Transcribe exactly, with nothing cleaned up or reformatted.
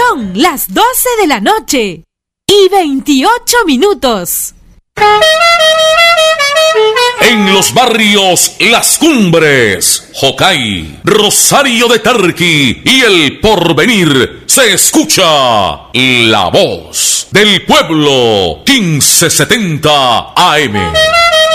Son las doce de la noche y veintiocho minutos. En los barrios Las Cumbres, Jocay, Rosario de Tarqui y El Porvenir se escucha la voz del pueblo quince setenta A M.